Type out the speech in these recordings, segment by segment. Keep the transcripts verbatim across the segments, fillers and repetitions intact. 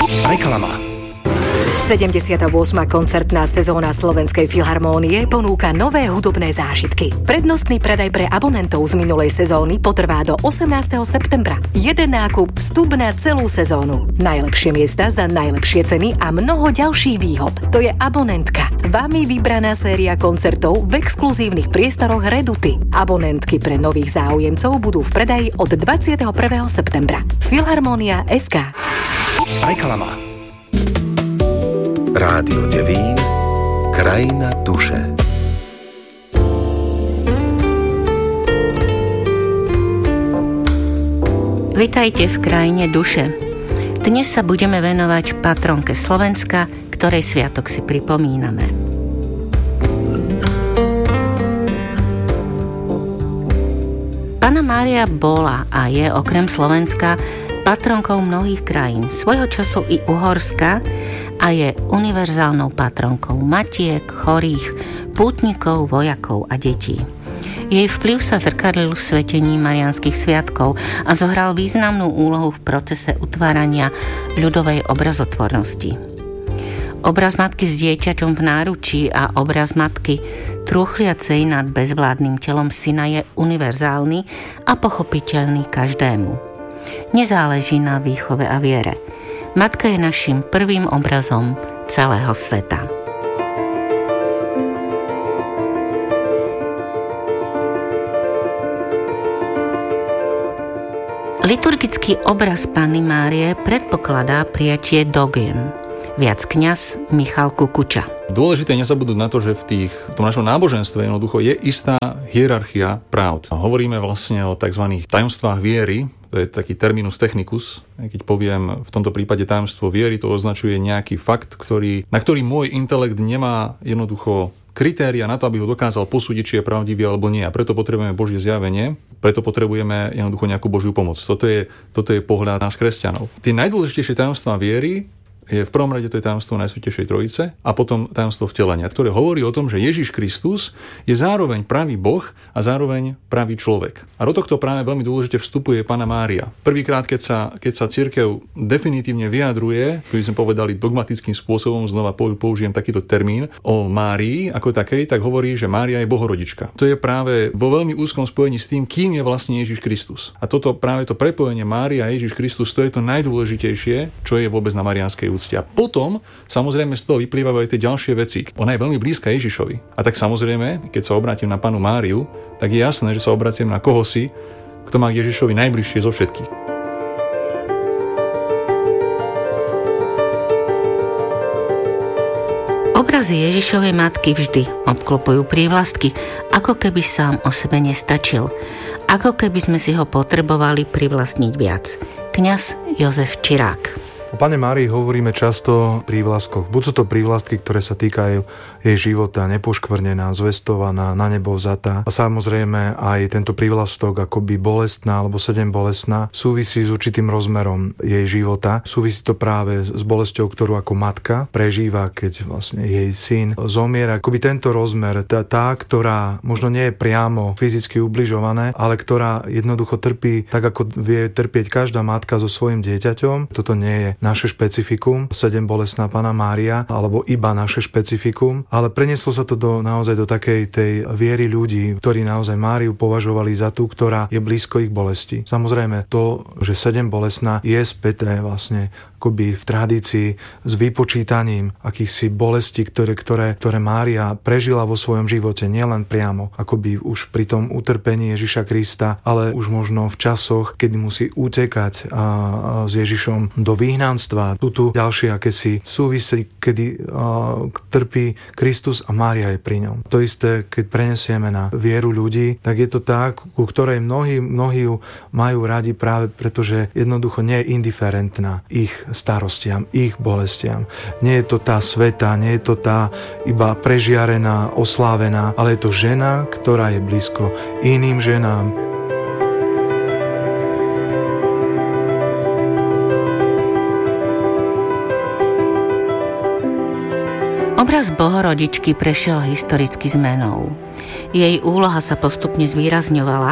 Reklama. sedemdesiata ôsma koncertná sezóna Slovenskej filharmónie ponúka nové hudobné zážitky. Prednostný predaj pre abonentov z minulej sezóny potrvá do osemnásteho septembra. Jeden nákup, vstup na celú sezónu. Najlepšie miesta za najlepšie ceny a mnoho ďalších výhod. To je abonentka. Vami vybraná séria koncertov v exkluzívnych priestoroch Reduty. Abonentky pre nových záujemcov budú v predaji od dvadsiateho prvého septembra. Filharmónia bodka es ká. Reklama. Rádio Devín, krajina duše. Vitajte v krajine duše. Dnes sa budeme venovať patronke Slovenska, ktorej sviatok si pripomíname. Panna Mária bola a je okrem Slovenska patronkou mnohých krajín, svojho času i Uhorska, a je univerzálnou patronkou matiek, chorých, pútnikov, vojakov a detí. Jej vplyv sa zrkadlil v svetení mariánskych sviatkov a zohral významnú úlohu v procese utvárania ľudovej obrazotvornosti. Obraz matky s dieťaťom v náručí a obraz matky trúchliacej nad bezvládnym telom syna je univerzálny a pochopiteľný každému. Nezáleží na výchove a viere. Matka je našim prvým obrazom celého sveta. Liturgický obraz Panny Márie predpokladá prijatie dogiem. Viac kňaz Michal Kukuča. Dôležité je nezabudnúť na to, že v, tých, v tom našom náboženstve jednoducho je istá hierarchia pravd. Hovoríme vlastne o tzv. Tajomstvách viery, to je taký terminus technicus. Keď poviem v tomto prípade tajomstvo viery, to označuje nejaký fakt, ktorý, na ktorý môj intelekt nemá jednoducho kritéria na to, aby ho dokázal posúdiť, či je pravdivý alebo nie. A preto potrebujeme Božie zjavenie, preto potrebujeme jednoducho nejakú Božiu pomoc. Toto je, toto je pohľad nás kresťanov. Tie najdôležitejšie tajomstvá viery je v prvom rade to je tajomstvo Najsvätejšej Trojice a potom tajomstvo vtelenia, ktoré hovorí o tom, že Ježiš Kristus je zároveň pravý Boh a zároveň pravý človek. A do tohto práve veľmi dôležite vstupuje Panna Mária. Prvýkrát, keď sa, keď sa cirkev definitívne vyjadruje, keby sme povedali dogmatickým spôsobom, znova použijem takýto termín, o Márii ako takej, tak hovorí, že Mária je Bohorodička. To je práve vo veľmi úzkom spojení s tým, kým je vlastne Ježiš Kristus. A toto práve to prepojenie Mária a Ježiš Kristus, to je to najdôležitejšie, čo je vôbec na mariánskej úcte. A potom, samozrejme, z toho vyplývajú aj tie ďalšie veci. Ona je veľmi blízka Ježišovi. A tak samozrejme, keď sa obrátim na Pannu Máriu, tak je jasné, že sa obraciam na kohosi, kto má k Ježišovi najbližšie zo všetkých. Obrazy Ježišovej matky vždy obklopujú prívlastky, ako keby sám o sebe nestačil, ako keby sme si ho potrebovali privlastniť viac. Kňaz Jozef Čirák. O Panne Márii hovoríme často o prívlastkoch. Buď sú to prívlastky, ktoré sa týkajú jej života, nepoškvrnená, zvestovaná, na nebo vzatá. A samozrejme aj tento prívlastok akoby bolestná alebo sedem bolestná súvisí s určitým rozmerom jej života. Súvisí to práve s bolesťou, ktorú ako matka prežíva, keď vlastne jej syn zomiera. Akoby tento rozmer, tá, tá, ktorá možno nie je priamo fyzicky ubližovaná, ale ktorá jednoducho trpí tak, ako vie trpieť každá matka so svojím dieťaťom. Toto nie je naše špecifikum, sedem bolestná Panna Mária, alebo iba naše špecifikum, ale prenieslo sa to do, naozaj do takej tej viery ľudí, ktorí naozaj Máriu považovali za tú, ktorá je blízko ich bolesti. Samozrejme to, že sedem bolestná je späté vlastne akoby v tradícii s vypočítaním akýchsi bolestí, ktoré, ktoré, ktoré Mária prežila vo svojom živote, nielen priamo, akoby už pri tom utrpení Ježiša Krista, ale už možno v časoch, kedy musí utekať a, a s Ježišom do vyhnanstva. Tu tu ďalšie akési súvisí, kedy a, trpí Kristus a Mária je pri ňom. To isté, keď prenesieme na vieru ľudí, tak je to tak, ku ktorej mnohí, mnohí ju majú radi práve preto, že jednoducho nie je indiferentná ich starostiam, ich bolestiam. Nie je to tá sveta, nie je to tá iba prežiarená, oslávená, ale je to žena, ktorá je blízko iným ženám. Obraz Bohorodičky prešiel historicky zmenou. Jej úloha sa postupne zvýrazňovala,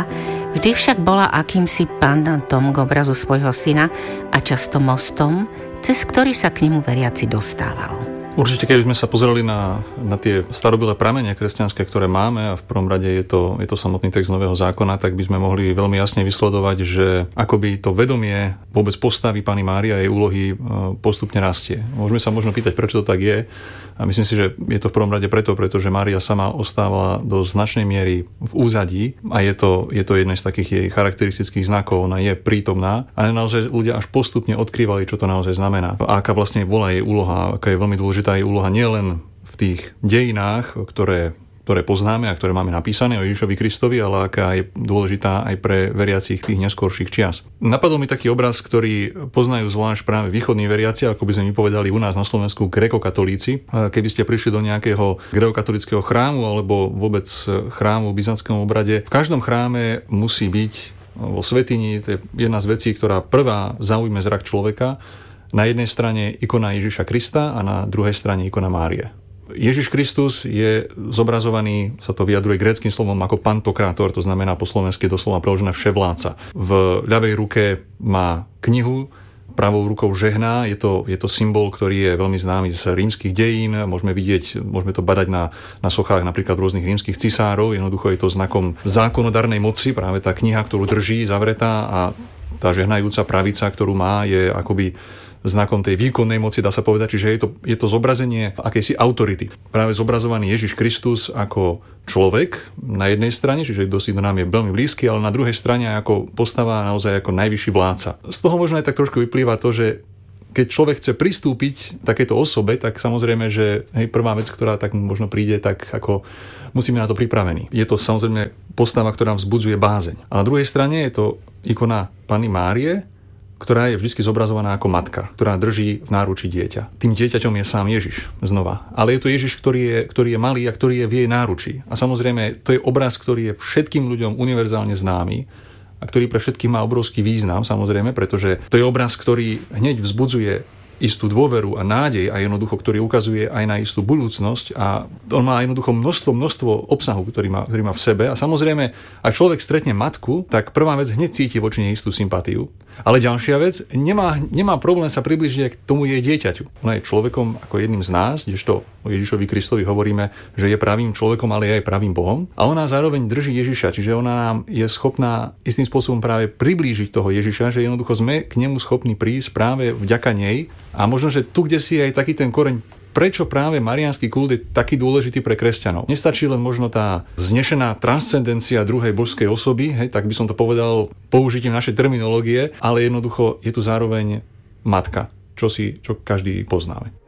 Vždy však bola akýmsi pandantom k obrazu svojho syna a často mostom, cez ktorý sa k nemu veriaci dostával. Určite, keď sme sa pozerali na, na tie starobilé pramene kresťanské, ktoré máme, a v prvom rade je to, je to samotný text Nového zákona, tak by sme mohli veľmi jasne vysledovať, že akoby to vedomie vôbec postavy Panny Márie a jej úlohy postupne rastie. Môžeme sa možno pýtať, prečo to tak je. A myslím si, že je to v prvom rade preto, pretože Mária sama ostávala do značnej miery v úzadí a je to, je to jeden z takých jej charakteristických znakov. Ona je prítomná a naozaj ľudia až postupne odkrývali, čo to naozaj znamená. A aká vlastne bola jej úloha, aká je veľmi dôležitá jej úloha nielen v tých dejinách, ktoré ktoré poznáme a ktoré máme napísané o Ježišovi Kristovi, ale aká je dôležitá aj pre veriacich tých neskorších čias. Napadol mi taký obraz, ktorý poznajú zvlášť práve východní veriaci, ako by sme mi povedali u nás na Slovensku grékokatolíci. Keby ste prišli do nejakého grékokatolického chrámu alebo vôbec chrámu v byzantskom obrade, v každom chráme musí byť vo svätyni, to je jedna z vecí, ktorá prvá zaujme zrak človeka, na jednej strane ikona Ježiša Krista a na druhej strane ikona Márie. Ježiš Kristus je zobrazovaný, sa to vyjadruje gréckym slovom ako pantokrátor, to znamená po slovensky doslova preložené vševládca. V ľavej ruke má knihu, pravou rukou žehná, je to, je to symbol, ktorý je veľmi známy z rímskych dejín, môžeme vidieť, môžeme to badať na, na sochách napríklad rôznych rímskych cisárov, jednoducho je to znakom zákonodarnej moci, práve tá kniha, ktorú drží zavretá, a tá žehnajúca pravica, ktorú má, je akoby znakom tej výkonnej moci, dá sa povedať, čiže je to, je to zobrazenie akejsi autority. Práve zobrazovaný Ježiš Kristus ako človek na jednej strane, čiže dosť nám je veľmi blízky, ale na druhej strane ako postava naozaj ako najvyšší vládca. Z toho možno aj tak trošku vyplýva to, že keď človek chce pristúpiť takéto osobe, tak samozrejme, že hej, prvá vec, ktorá tak možno príde, tak ako musíme na to pripravení. Je to samozrejme postava, ktorá vzbudzuje bázeň. A na druhej strane je to ikona Panny Márie, ktorá je vždy zobrazovaná ako matka, ktorá drží v náručí dieťa. Tým dieťaťom je sám Ježiš znova. Ale je to Ježiš, ktorý je, ktorý je malý a ktorý je v jej náručí. A samozrejme, to je obraz, ktorý je všetkým ľuďom univerzálne známy a ktorý pre všetkých má obrovský význam, samozrejme, pretože to je obraz, ktorý hneď vzbudzuje istú dôveru a nádej a jednoducho, ktorý ukazuje aj na istú budúcnosť, a on má jednoducho množstvo, množstvo obsahu, ktorý má, ktorý má v sebe, a samozrejme, ak človek stretne matku, tak prvá vec hneď cíti voči nej istú sympatiu. Ale ďalšia vec, nemá, nemá problém sa približiť k tomu jej dieťaťu. Ona je človekom ako jedným z nás, kdežto o Ježišovi Kristovi hovoríme, že je pravým človekom, ale je aj pravým Bohom. A ona zároveň drží Ježiša, čiže ona nám je schopná istým spôsobom práve priblížiť toho Ježiša, že jednoducho sme k nemu schopní prísť práve vďaka nej. A možno, že tu, kde si aj taký ten koreň, prečo práve mariánsky kult je taký dôležitý pre kresťanov. Nestačí len možno tá vznešená transcendencia druhej božskej osoby, hej, tak by som to povedal použitím našej terminológie, ale jednoducho je tu zároveň matka, čo si, čo každý poznáme.